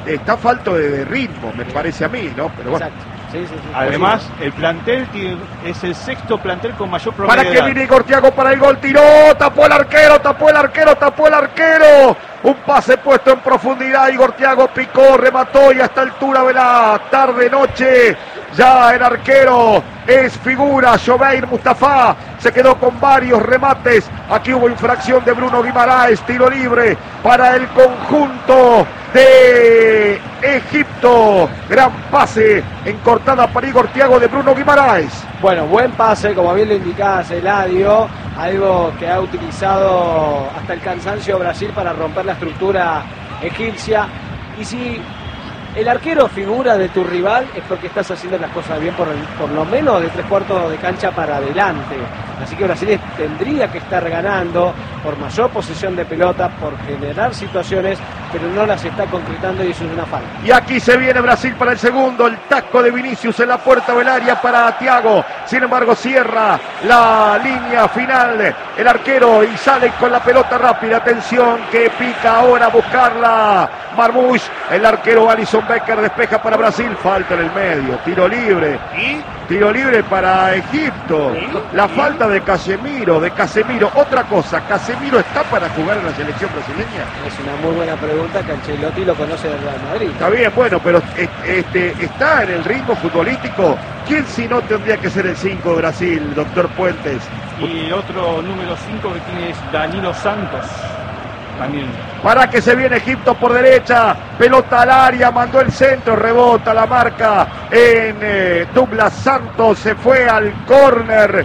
está falto de ritmo, me parece a mí, ¿no? Pero bueno. Exacto. Sí. Además, el plantel es el sexto plantel con mayor promedio. Para que viene Igor Thiago para el gol, tiró, tapó el arquero. Un pase puesto en profundidad, Igor Thiago picó, remató y a esta altura de la tarde-noche ya el arquero es figura. Joveir Mustafa se quedó con varios remates. Aquí hubo infracción de Bruno Guimaraes, tiro libre para el conjunto de Egipto. Gran pase en cortada para Igor Thiago de Bruno Guimaraes. Bueno, buen pase, como bien lo indicaba Eladio, algo que ha utilizado hasta el cansancio Brasil para romper la estructura egipcia. Y si el arquero figura de tu rival es porque estás haciendo las cosas bien, por lo menos de 3/4 de cancha para adelante. Así que Brasil tendría que estar ganando por mayor posesión de pelota, por generar situaciones, pero no las está concretando y eso es una falta. Y aquí se viene Brasil para el segundo, el taco de Vinicius en la puerta del área para Thiago. Sin embargo cierra la línea final el arquero y sale con la pelota rápida. Atención que pica ahora a buscarla Marmoush. El arquero Alisson Becker despeja para Brasil, falta en el medio, tiro libre. Tiro libre para Egipto. La falta de Casemiro. Otra cosa, ¿Casemiro está para jugar en la selección brasileña? Es una muy buena pregunta, que Ancelotti lo conoce del Real Madrid. Está bien, bueno, pero está en el ritmo futbolístico. ¿Quién si no tendría que ser el 5 de Brasil, doctor Puentes? Y el otro número 5 que tiene es Danilo Santos. También. Para que se viene Egipto por derecha, pelota al área, mandó el centro, rebota la marca en Douglas Santos, se fue al córner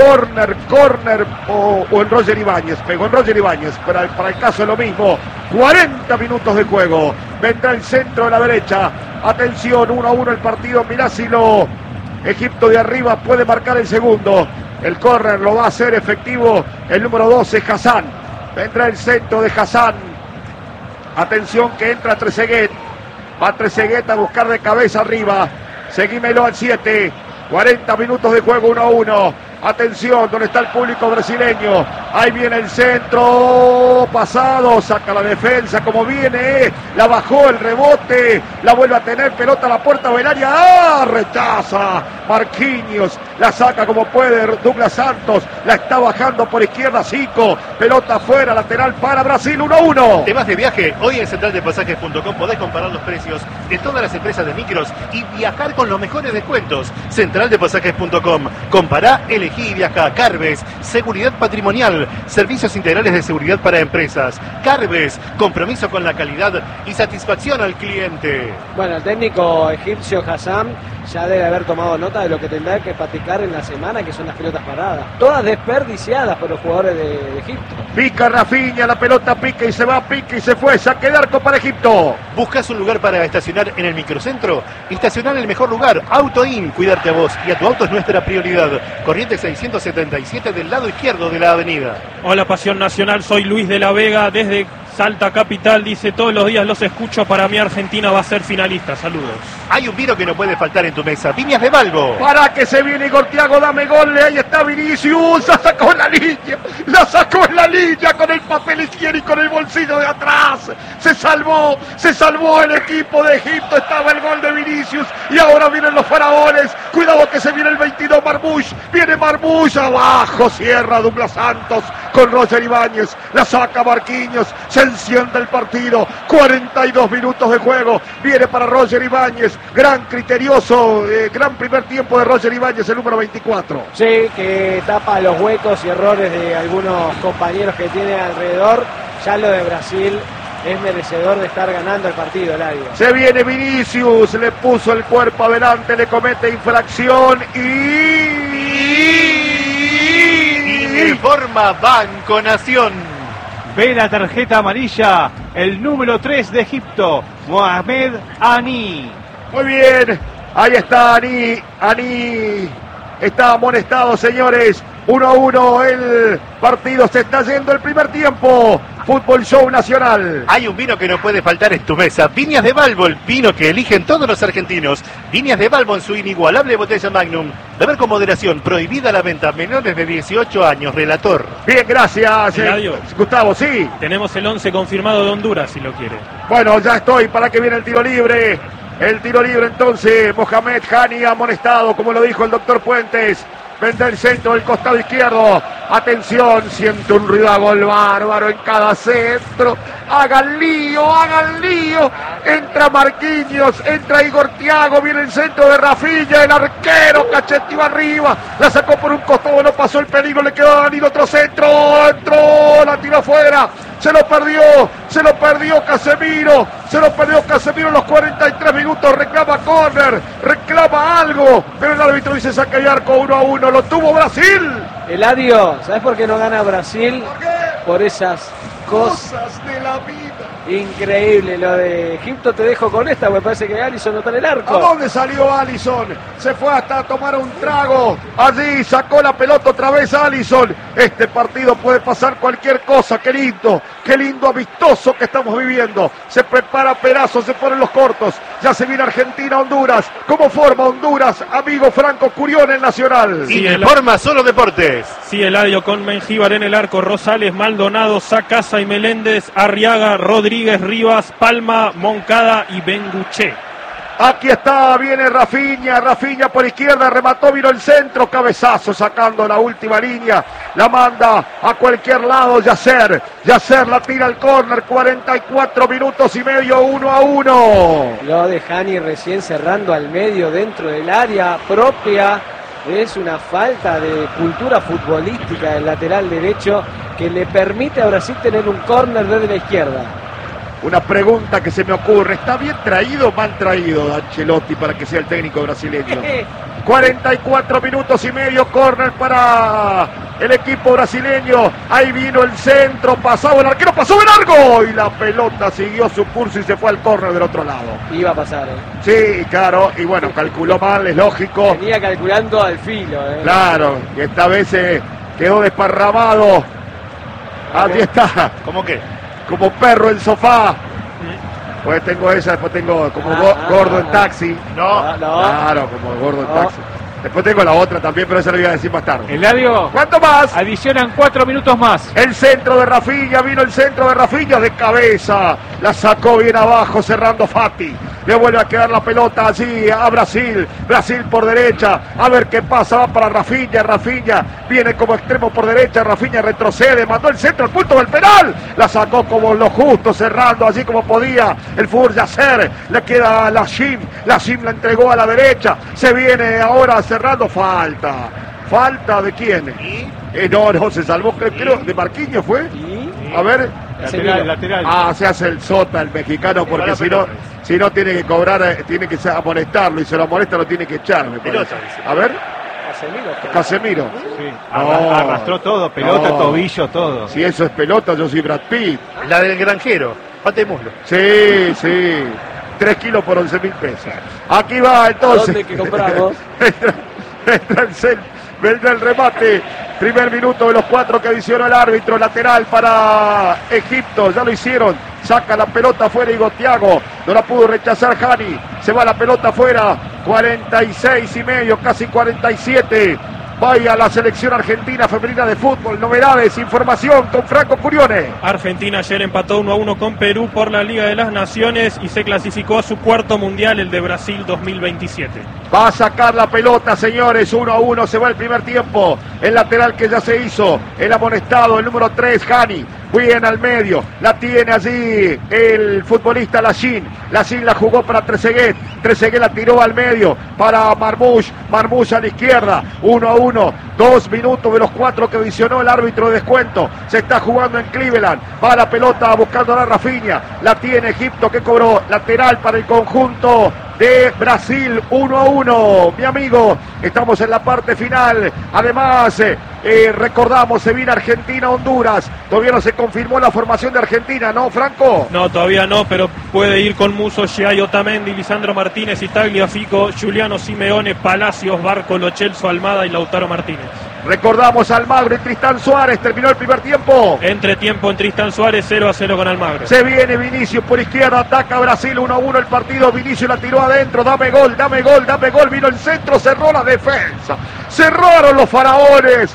o en Roger Ibáñez, pegó en Roger Ibáñez, para el caso es lo mismo. 40 minutos de juego, vendrá el centro a la derecha, atención, 1-1 el partido, mirá si Egipto de arriba puede marcar el segundo, el córner lo va a hacer efectivo el número 12, Hassan. Vendrá el centro de Hassan. Atención que entra Trezeguet. Va Trezeguet a buscar de cabeza arriba. Seguímelo al 7. 40 minutos de juego, 1-1. Atención, donde está el público brasileño. Ahí viene el centro. Pasado, saca la defensa como viene. La bajó el rebote. La vuelve a tener, pelota a la puerta del área. ¡Ah! Rechaza Marquinhos. La saca como puede Douglas Santos. La está bajando por izquierda Zico. Pelota afuera, lateral para Brasil, 1-1. ¿Te vas de viaje? Hoy en centraldepasajes.com podés comparar los precios de todas las empresas de micros y viajar con los mejores descuentos. Centraldepasajes.com. Compará, elegí y viaja. Carves, seguridad patrimonial, servicios integrales de seguridad para empresas. Carves, compromiso con la calidad y satisfacción al cliente. Bueno, el técnico egipcio Hassan ya debe haber tomado nota de lo que tendrá que practicar en la semana, que son las pelotas paradas. Todas desperdiciadas por los jugadores de Egipto. Pica Rafinha, la pelota pica y se va, pica y se fue. Saque de arco para Egipto. ¿Buscas un lugar para estacionar en el microcentro? Estacionar en el mejor lugar. AutoIn, cuidarte a vos y a tu auto es nuestra prioridad. Corrientes 677 del lado izquierdo de la avenida. Hola Pasión Nacional, soy Luis de la Vega desde Salta Capital, dice todos los días los escucho, para mí Argentina va a ser finalista, saludos. Hay un vino que no puede faltar en tu mesa, Viñas de Balbo. Para que se viene Igor Thiago, dame gol, ahí está Vinicius, la sacó en la línea con el papel higiénico en el bolsillo de atrás, se salvó el equipo de Egipto, estaba el gol de Vinicius y ahora vienen los faraones, cuidado que se viene el 22 Marmoush, viene Marmoush, abajo cierra Douglas Santos con Roger Ibáñez, la saca Marquinhos, se enciende el partido, 42 minutos de juego, viene para Roger Ibáñez, gran criterioso, gran primer tiempo de Roger Ibáñez, el número 24. Sí, que tapa los huecos y errores de algunos compañeros que tiene alrededor. Ya lo de Brasil es merecedor de estar ganando el partido, Eladio. Se viene Vinicius, le puso el cuerpo adelante, le comete infracción y forma Banco Nación. Ve la tarjeta amarilla, el número 3 de Egipto, Mohamed Ani. Muy bien, ahí está Ani está amonestado, señores. 1-1 el partido, se está yendo el primer tiempo. Fútbol Show Nacional. Hay un vino que no puede faltar en tu mesa. Viñas de Balbo, el vino que eligen todos los argentinos. Viñas de Balbo en su inigualable botella Magnum. Beber con moderación, prohibida la venta. Menores de 18 años, relator. Bien, gracias. Eladio. Gustavo, sí. Tenemos el 11 confirmado de Honduras, si lo quiere. Bueno, ya estoy para que viene el tiro libre. El tiro libre entonces, Mohamed Hani amonestado, como lo dijo el doctor Puentes. Vende el centro del costado izquierdo. Atención, siente un ruido a gol bárbaro en cada centro. Hagan lío, hagan lío. Entra Marquinhos, entra Igor Thiago, viene el centro de Rafinha, el arquero cacheteó arriba, la sacó por un costado, no pasó el peligro, le quedó a Danilo, otro centro, entró, la tiró afuera, se lo perdió Casemiro, en los 43 minutos, reclama córner, reclama algo, pero el árbitro dice saca de arco 1-1, lo tuvo Brasil. Eladio, ¿sabes por qué no gana Brasil? Por esas cosas de la vida. Increíble lo de Egipto. Te dejo con esta, me parece que Alisson no está en el arco. ¿A dónde salió Alisson? Se fue hasta tomar un trago. Allí sacó la pelota otra vez Alisson. Este partido puede pasar cualquier cosa. Qué lindo amistoso que estamos viviendo. Se prepara Perazo, se ponen los cortos. Ya se viene Argentina, Honduras. ¿Cómo forma Honduras, amigo Franco Curión, el Nacional? Y de forma Solo Deportes. Sí, Eladio con Mengíbar en el arco, Rosales, Maldonado, Sacasa y Meléndez, Arriaga, Rodríguez, Rivas, Palma, Moncada y Benguché. Aquí está, viene Rafinha por izquierda, remató, vino el centro, cabezazo sacando la última línea, la manda a cualquier lado, Yasser la tira al córner, 44 minutos y medio, 1-1. Lo de Hani recién cerrando al medio dentro del área propia. Es una falta de cultura futbolística del lateral derecho que le permite a Brasil tener un córner desde la izquierda. Una pregunta que se me ocurre, ¿está bien traído o mal traído Ancelotti para que sea el técnico brasileño? 44 minutos y medio, córner para el equipo brasileño. Ahí vino el centro, pasaba el arquero, pasó de largo y la pelota siguió su curso y se fue al córner del otro lado. Iba a pasar, Sí, claro, y bueno, calculó mal, es lógico. Venía calculando al filo. Claro, y esta vez quedó desparramado. Allí está. ¿Cómo qué? Como perro en sofá. Pues tengo esa, después tengo como gordo en taxi. No. Claro, como gordo en taxi. Después tengo la otra también, pero esa lo voy a decir más tarde. Eladio, ¿Cuánto más? adicionan 4 minutos más. El centro de Rafinha, vino el centro de Rafinha de cabeza. La sacó bien abajo, cerrando Fati. Le vuelve a quedar la pelota allí a Brasil. Brasil por derecha. A ver qué pasa, va para Rafinha. Rafinha viene como extremo por derecha. Rafinha retrocede, mandó el centro al punto del penal. La sacó como lo justo, cerrando allí como podía. El fútbol Yasser. Le queda a Lashim. Lashim la entregó a la derecha. Se viene ahora cerrando. Falta. ¿Falta de quién? No, se salvó, creo, de Marquinhos fue. A ver. Lateral. Se hace el sota el mexicano, porque si no tiene que cobrar, tiene que amonestarlo, y se lo amonesta lo tiene que echar, me parece. A ver. Casemiro. Sí. Arrastró todo, pelota, tobillo, todo. Si eso es pelota, yo soy Brad Pitt. La del granjero, falta de muslo. Sí. 3 kilos por 11.000 pesos. Aquí va entonces. ¿A dónde que compramos? Vendrá el remate. Primer minuto de los 4 que adicionó el árbitro. Lateral para Egipto. Ya lo hicieron. Saca la pelota afuera Igor Thiago. No la pudo rechazar Hani. Se va la pelota afuera. 46 y medio, casi 47. Vaya la selección argentina femenina de fútbol. Novedades, información con Franco Curione. Argentina ayer empató 1-1 con Perú por la Liga de las Naciones y se clasificó a su cuarto mundial, el de Brasil 2027. Va a sacar la pelota, señores. 1-1, se va el primer tiempo. El lateral que ya se hizo. El amonestado, el número 3, Hani. Bien al medio. La tiene allí el futbolista Lachín. Lachín la jugó para Trezeguet. Trezeguet la tiró al medio para Marmoush. Marmoush a la izquierda. 1-1. 2 minutos de los 4 que adicionó el árbitro de descuento. Se está jugando en Cleveland. Va la pelota buscando a la Rafinha. La tiene Egipto que cobró. Lateral para el conjunto de Brasil. 1-1. Mi amigo, estamos en la parte final. Además, recordamos, se viene Argentina-Honduras. Todavía no se confirmó la formación de Argentina, ¿no, Franco? No, todavía no, pero puede ir con Muso, Giai, Otamendi, Lisandro Martínez, Tagliafico, Giuliano Simeone, Palacios, Barco, Lo Celso, Almada y Lautaro Martínez. Recordamos Almagro y Tristán Suárez. Terminó el primer tiempo. Entretiempo en Tristán Suárez, 0-0 con Almagro. Se viene Vinicius por izquierda, ataca Brasil, 1-1 el partido. Vinicius la tiró adentro, dame gol, dame gol, dame gol. Vino el centro, cerró la defensa. Cerraron los faraones,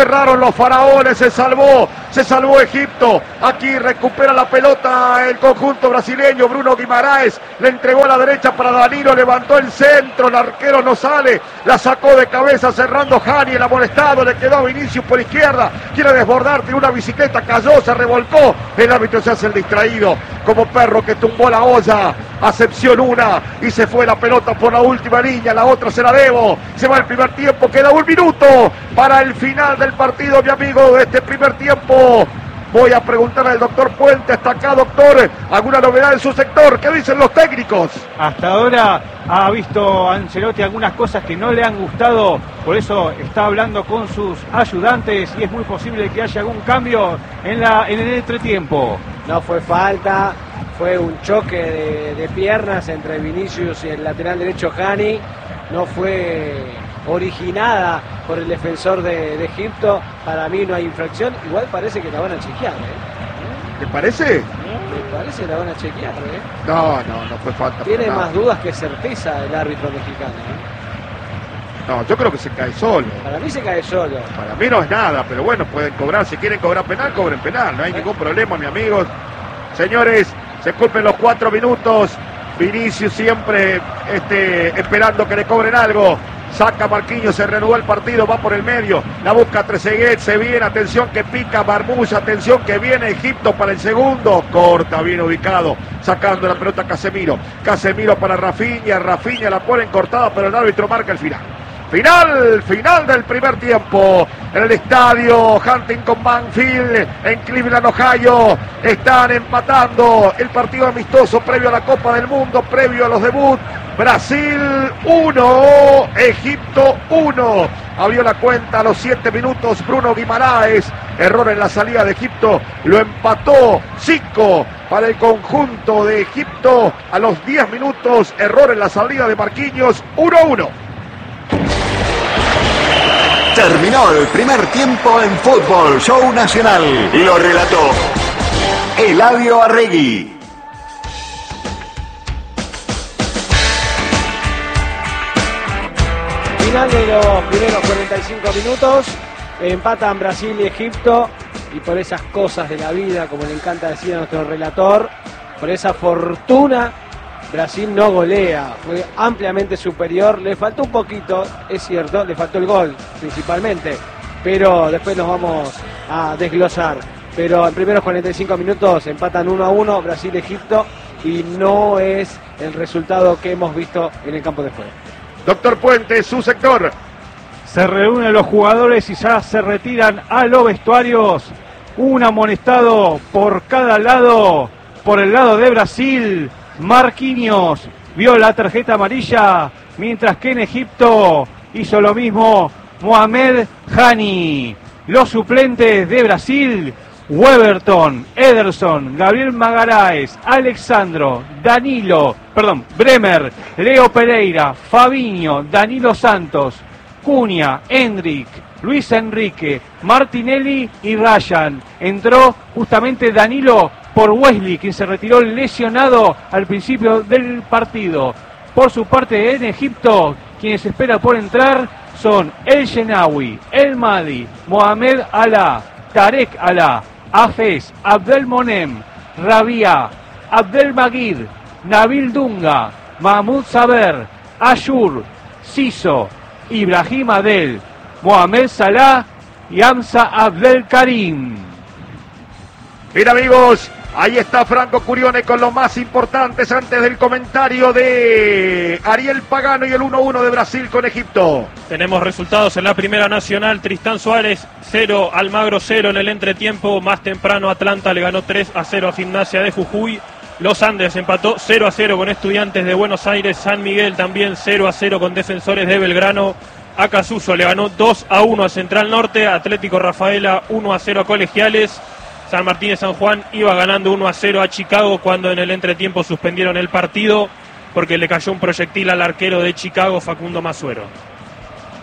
se salvó Egipto. Aquí recupera la pelota el conjunto brasileño. Bruno Guimaraes le entregó a la derecha para Danilo, levantó el centro, el arquero no sale, la sacó de cabeza cerrando Hani, el amonestado, le quedó a Vinicius por izquierda, quiere desbordar, tiene una bicicleta, cayó, se revolcó, el árbitro se hace el distraído, como perro que tumbó la olla. Acepción una y se fue la pelota por la última línea, la otra se la debo. Se va el primer tiempo, queda 1 minuto para el final del partido, mi amigo, de este primer tiempo. Voy a preguntar al doctor Puente, hasta acá, doctor, ¿alguna novedad en su sector? ¿Qué dicen los técnicos? Hasta ahora ha visto Ancelotti algunas cosas que no le han gustado, por eso está hablando con sus ayudantes y es muy posible que haya algún cambio en el entretiempo. No fue falta, fue un choque de piernas entre Vinicius y el lateral derecho Hani. No fue originada por el defensor de Egipto. Para mí no hay infracción. Igual parece que la van a chequear, ¿eh? ¿Te parece? Me parece que la van a chequear, ¿eh? No fue falta. Tiene más dudas que certeza el árbitro mexicano, ¿eh? No, yo creo que se cae solo. Para mí se cae solo. Para mí no es nada, pero bueno, pueden cobrar. Si quieren cobrar penal, cobren penal. No hay ningún problema, mis amigos. Señores, se cumplen los 4 minutos. Vinicius siempre esperando que le cobren algo. Saca Marquinhos, se reanudó el partido, va por el medio, la busca Trezeguet, se viene, atención que pica Marmoush, atención que viene Egipto para el segundo, corta, bien ubicado, sacando la pelota Casemiro para Rafinha la ponen cortada, pero el árbitro marca el final. Final del primer tiempo en el estadio Huntington Banfield en Cleveland, Ohio. Están empatando el partido amistoso previo a la Copa del Mundo, previo a los debuts. Brasil 1, Egipto 1. Abrió la cuenta a los 7 minutos Bruno Guimaraes. Error en la salida de Egipto. Lo empató Zico para el conjunto de Egipto. A los 10 minutos, error en la salida de Marquinhos. 1-1. Terminó el primer tiempo en Fútbol Show Nacional. Lo relató Eladio Arregui. Final de los primeros 45 minutos. Empatan Brasil y Egipto. Y por esas cosas de la vida, como le encanta decir a nuestro relator, por esa fortuna, Brasil no golea, fue ampliamente superior, le faltó un poquito, es cierto, le faltó el gol principalmente, pero después nos vamos a desglosar. Pero en primeros 45 minutos empatan 1-1 Brasil-Egipto y no es el resultado que hemos visto en el campo de juego. Doctor Puente, su sector. Se reúnen los jugadores y ya se retiran a los vestuarios. Un amonestado por cada lado, por el lado de Brasil. Marquinhos vio la tarjeta amarilla, mientras que en Egipto hizo lo mismo Mohamed Hani. Los suplentes de Brasil: Weberton, Ederson, Gabriel Magalhães, Alexandro, Bremer, Leo Pereira, Fabinho, Danilo Santos, Cunha, Endrick, Luis Enrique, Martinelli y Ryan. Entró justamente Danilo por Wesley, quien se retiró lesionado al principio del partido. Por su parte, en Egipto, quienes esperan por entrar son El Shenawi, El Mahdi, Mohamed Alaa, Tarek Alaa, Hafez, Abdelmonem, Rabia, Abdelmagid, Nabil Dunga, Mahmoud Saber, Ashur, Siso, Ibrahim Adel, Mohamed Salah y Hamza Abdelkarim. Bien, amigos, ahí está Franco Curione con los más importantes antes del comentario de Ariel Pagano y el 1-1 de Brasil con Egipto. Tenemos resultados en la Primera Nacional. Tristán Suárez 0, Almagro 0 en el entretiempo. Más temprano Atlanta le ganó 3-0 a Gimnasia de Jujuy. Los Andes empató 0-0 con Estudiantes de Buenos Aires. San Miguel también 0-0 con Defensores de Belgrano. Acasuso le ganó 2-1 a Central Norte. Atlético Rafaela 1-0 a Colegiales. San Martín de San Juan iba ganando 1-0 a Chicago cuando en el entretiempo suspendieron el partido porque le cayó un proyectil al arquero de Chicago, Facundo Masuero.